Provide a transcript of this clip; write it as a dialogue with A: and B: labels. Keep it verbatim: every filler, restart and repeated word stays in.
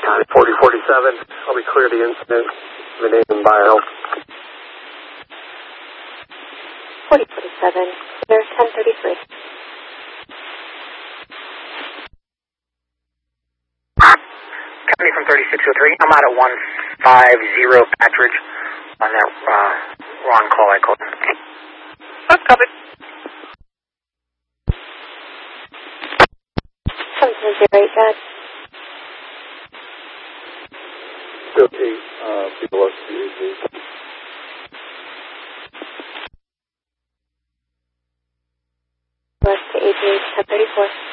A: forty forty-seven, I'll be clear the incident, the name and bio.
B: forty forty-seven, clear ten thirty-three.
C: Company from thirty-six oh three, I'm out at one fifty Patridge on that uh, Ron call I called. That's covered.
B: seven zero eight, Dad.
A: Okay, uh, people are C A G.
B: West to A G H ten thirty-four.